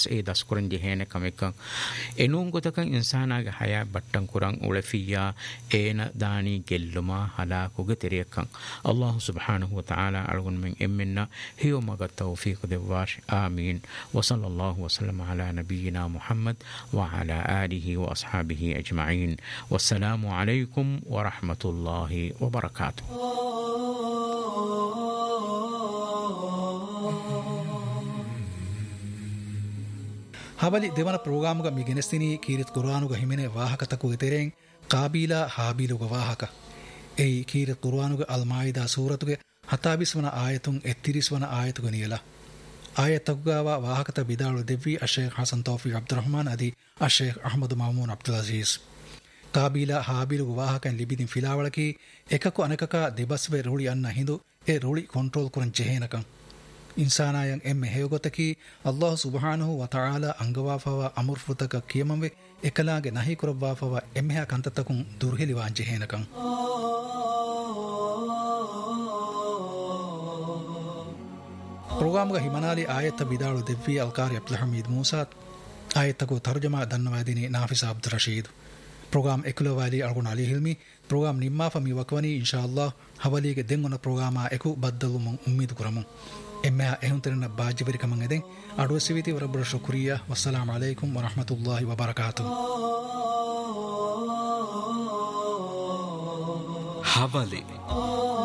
ඒ දස්කුරන් ජෙහෙන කමෙක්කන් එනුන් ගොතකන් ඉන්සානාගේ හයා බට්ටන් කුරන් උලෆියා ඒන දානි ගෙල්ලුමා හලාකුගේ තෙරියකන් අල්ලාහ් සුබ්හානහු වතාලා අල්ගොන් මෙන් එම්මෙන්න හියෝ මග තෞෆීක් දෙවාෂ් ආමීන් වසල්ලල්ලාහු වසල්ලම අලා නබියිනා මුහම්මද් වඅලා ආලිහි වඅස්හාබිහි අජ්මഈන් වස්සලාමු අලයිකුම් වරහ්මතුල්ලාහි වබරකාතුහ්. ಹಬಲಿ ದೇವನ ಪ್ರೋಗ್ರಾಮ್ಗ ಮಿಗೆನೆಸ್ತಿನಿ ಕೀರಿತ್ ಕುರ್ಆನುಗ ಹಿಮೆನೆ ವಾಹಕತಕು ಎತೆರೆಂ ಕಾಬೀಲಾ ಹಾಬೀಲುಗ ವಾಹಕ ಏಯ್ ಕೀರಿತ್ ಕುರ್ಆನುಗ ಅಲ್ ಮಾಯಿದಾ ಸೂರತುಗೆ 27ವನ ಆಯತುಂ 30ವನ ಆಯತುಗ ನಿಯಲ ಆಯತುಗಾವ ವಾಹಕತ ಬಿದಾಳು ದೆವ್ವಿ ಅಶೇಖ್ ಹಸನ್ ತೌಫೀಕ್ ಅಬ್ದುರ್ರಹ್ಮಾನ್ ಅದಿ ಅಶೇಖ್ ಅಹಮದ್ ಮಾಮೂನ್ ಅಬ್ದುಲ್ ಅಜೀಜ್ ಕಾಬೀಲಾ ಹಾಬೀಲುಗ ವಾಹಕನ್ ಲಿಬಿದಿನ್ ಫಿಲಾವಳಕಿ එකකු අනකක දෙබස්වේ රුಳಿ අන්න හිඳු ඒ රුಳಿ ಕಂಟ್ರೋಲ್ ಕುರನ್ ಜೆಹೇನಕಂ ඉන්සානායන් එම්මෙ හේයගොතකි අල්ලාහ් සුබ්හානහු වතාලා අංගවාෆව අමුර්ෆුතක කියමෙ එකලාගේ නහි කුරවාෆව එම්මෙහා කන්තතකුන් දුර්හෙලි වාංජ හේනකම් ಪ್ರೋಗ್ರಾಮ್ಗ ಹಿಮನಾಲಿ ಆಯತ ಬಿದಾಳು ದೆವ್ವಿ ಅಲ್ಕಾರಿ ಅಬ್ದುಲ್ ಹಮೀದ್ ಮೂಸಾತ್ ಆಯತಕು ತರ್ಜಮಾ ದನ್ನವಾದಿನಿ ನಾಫಿಸಾ ಅಬ್ದುಲ್ ರಶೀದ್ ಪ್ರೋಗ್ರಾಮ್ ಎಕುಲವಾಲಿ ಅಲ್ಗುಣ ಅಲಿ ಹಿಲ್ಮಿ ಪ್ರೋಗ್ರಾಮ್ ನಿಮ್ಮಾ ಫಮಿ ವಕ್ವನಿ ಇನ್ಶಾಅಲ್ಲಾಹ್ ಹವಲಿಗೆ ದೆಂಗುನ ಪ್ರೋಗ್ರಾಮ ಎಕು ಬದ್ದಲು ಮಂ ಉಮ್ಮೀದ್ ಕುರಮು එම්මා එහුන්තරන බාජ්‍යවරි කමන් එදෙන් අඩුව සිවිති වරබර ශුක්‍රියා වස්සලාමු අලයිකුම් වරහ්මතුල්ලාහි වබරකාතුහ්. හවලි